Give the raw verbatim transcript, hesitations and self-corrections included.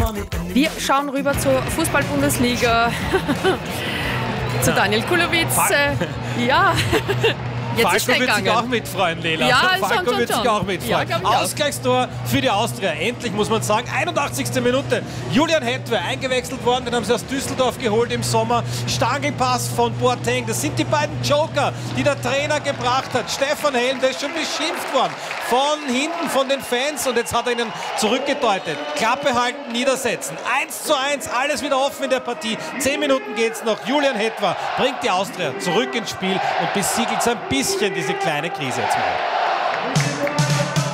Wir schauen rüber zur Fußball-Bundesliga. Zu Daniel Kulowitz. Äh, ja. Jetzt Falco ist schnell wird sich gegangen. auch mitfreuen, Lela. Ja, Falco schon, schon, wird sich schon. auch mitfreuen. Ja, auch. Ausgleichstor für die Austria. Endlich, muss man sagen. einundachtzigste Minute. Julian Hetwe eingewechselt worden. Den haben sie aus Düsseldorf geholt im Sommer. Stangelpass von Boateng. Das sind die beiden Joker, die der Trainer gebracht hat. Stefan Helm, der ist schon beschimpft worden. Von hinten, von den Fans. Und jetzt hat er ihnen zurückgedeutet. Klappe halten, niedersetzen. eins zu eins, alles wieder offen in der Partie. Zehn Minuten geht's noch. Julian Hetwe bringt die Austria zurück ins Spiel und besiegelt so ein bisschen diese kleine Krise jetzt mal.